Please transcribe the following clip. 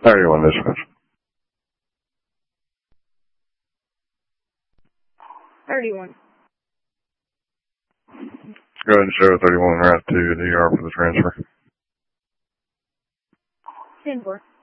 31 dispatch. 31. Go ahead and show 31 right to the ER for the transfer. 10-4.